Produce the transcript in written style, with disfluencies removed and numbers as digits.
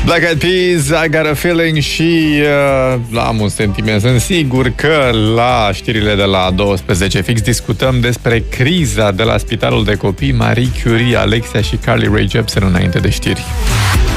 Black Eyed Peas, I Got a Feeling și am un sentiment. Sunt sigur că la știrile de la 12 fix discutăm despre criza de la Spitalul de Copii Marie Curie, Alexia și Carly Rae Jepsen înainte de știri.